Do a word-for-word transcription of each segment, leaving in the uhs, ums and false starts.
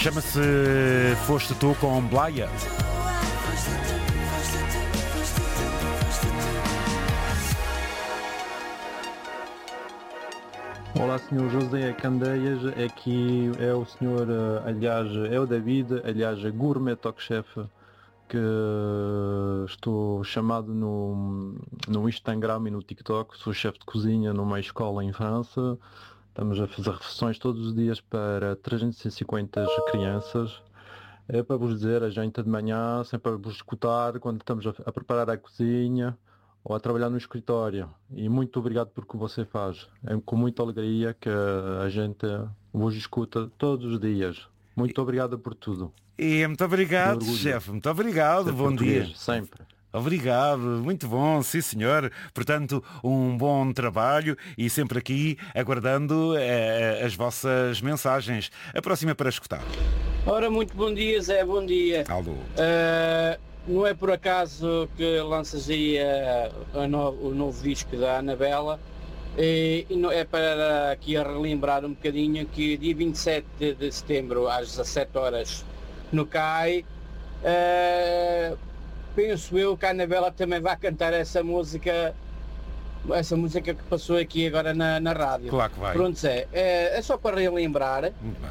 Chama-se Foste Tu com Blaia. Olá, senhor José Candeias, aqui é o senhor, aliás, é o David, aliás, Gourmet Talk Chef, que estou chamado no, no Instagram e no TikTok, sou chefe de cozinha numa escola em França, estamos a fazer refeições todos os dias para trezentas e cinquenta crianças. É para vos dizer, a gente de manhã, sempre para vos escutar quando estamos a, a preparar a cozinha ou a trabalhar no escritório. E muito obrigado por o que você faz. É com muita alegria que a gente vos escuta todos os dias. Muito obrigado por tudo. E muito obrigado, chefe. Muito obrigado. Bom dia. Sempre. Obrigado, muito bom, sim senhor. Portanto, um bom trabalho e sempre aqui aguardando eh, as vossas mensagens. A próxima é para escutar. Ora, muito bom dia, Zé, bom dia. Alô. Uh, não é por acaso que lanças aí uh, a no, o novo disco da Anabela, e, e não, é para aqui a relembrar um bocadinho que dia vinte e sete de setembro às dezassete horas no C A I, uh, penso eu que a Anabela também vai cantar essa música, essa música que passou aqui agora na, na rádio. Claro que vai. Pronto, Zé, é, é só para relembrar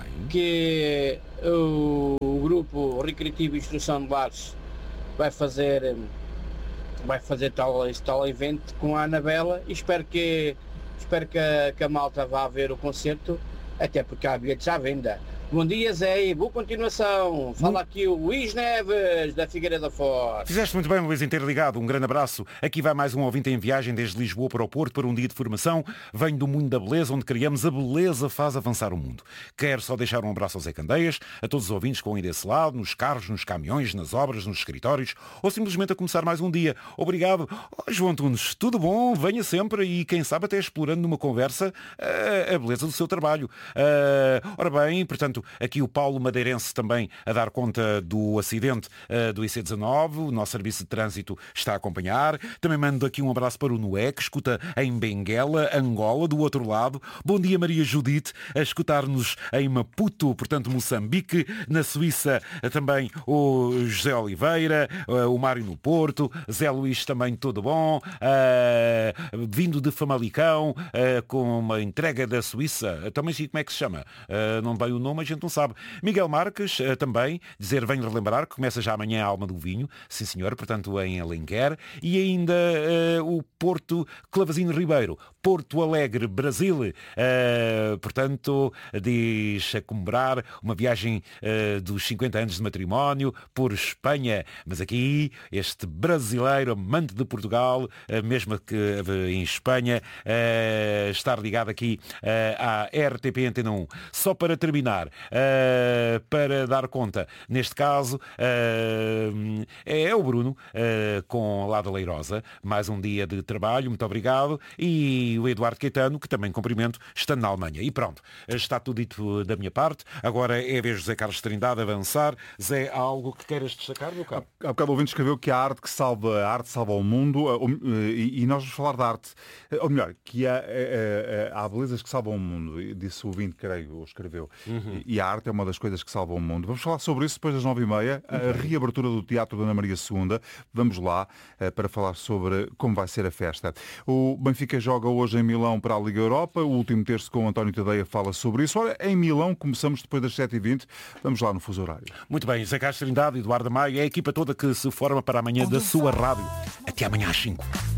que o, o grupo Recreativo Instrução de Lares vai fazer, vai fazer tal, esse tal evento com a Anabela e espero que, espero que a, que a malta vá ver o concerto, até porque há bilhetes à venda. Bom dia, Zé, e boa continuação. Fala aqui o Luís Neves, da Figueira da Foz. Fizeste muito bem, Luís, em ter ligado. Um grande abraço. Aqui vai mais um ouvinte em viagem desde Lisboa para o Porto para um dia de formação. Venho do mundo da beleza, onde criamos a beleza faz avançar o mundo. Quero só deixar um abraço ao Zé Candeias, a todos os ouvintes que vão ir desse lado, nos carros, nos caminhões, nas obras, nos escritórios, ou simplesmente a começar mais um dia. Obrigado. Oh, João Antunes, tudo bom? Venha sempre e, quem sabe, até explorando numa conversa uh, a beleza do seu trabalho. Uh, ora bem, portanto, aqui o Paulo Madeirense também a dar conta do acidente uh, do I C dezanove. O nosso serviço de trânsito está a acompanhar. Também mando aqui um abraço para o Noé, que escuta em Benguela, Angola, do outro lado. Bom dia, Maria Judite, a escutar-nos em Maputo, portanto, Moçambique. Na Suíça também o José Oliveira, uh, o Mário no Porto, Zé Luís também tudo bom. Uh, vindo de Famalicão, uh, com uma entrega da Suíça. Também sei como é que se chama. Uh, não veio o nome, a gente não sabe. Miguel Marques, uh, também, dizer, venho relembrar, que começa já amanhã a Alma do Vinho, sim senhor, portanto em Alenquer, e ainda uh, o Porto Clavazino Ribeiro, Porto Alegre, Brasil, uh, portanto, diz a comemorar uma viagem uh, dos cinquenta anos de matrimónio por Espanha, mas aqui este brasileiro, amante de Portugal, uh, mesmo que uh, em Espanha, uh, estar ligado aqui uh, à R T P Antena um. Só para terminar, Uh, para dar conta, neste caso uh, é o Bruno uh, com lá da Leirosa, mais um dia de trabalho, muito obrigado, e o Eduardo Caetano, que também cumprimento, estando na Alemanha. E pronto, está tudo dito da minha parte. Agora é a vez de José Carlos Trindade avançar. Zé, há algo que queiras destacar, meu caro? Há bocado o ouvinte escreveu que a arte que salva, a arte salva o mundo, e nós vamos falar da arte, ou melhor, que há, há belezas que salvam o mundo, disse o ouvinte, creio, escreveu. Uhum. E a arte é uma das coisas que salvam o mundo. Vamos falar sobre isso depois das nove e meia, a reabertura do Teatro Dona Maria segunda. Vamos lá para falar sobre como vai ser a festa. O Benfica joga hoje em Milão para a Liga Europa. O último terço com o António Tadeia fala sobre isso. Ora, em Milão começamos depois das sete e vinte. Vamos lá no fuso horário. Muito bem, Zé Carlos Trindade, Eduardo Maio, é a equipa toda que se forma para amanhã da sua rádio. Até amanhã às cinco.